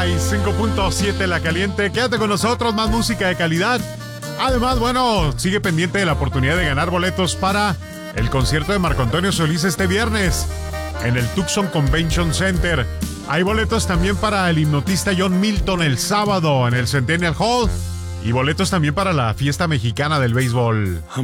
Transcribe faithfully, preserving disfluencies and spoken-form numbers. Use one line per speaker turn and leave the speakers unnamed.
cinco punto siete La Caliente. Quédate con nosotros, más música de calidad. Además, bueno, sigue pendiente de la oportunidad de ganar boletos para el concierto de Marco Antonio Solís este viernes en el Tucson Convention Center. Hay boletos también para el hipnotista John Milton el sábado en el Centennial Hall y boletos también para la fiesta mexicana del béisbol.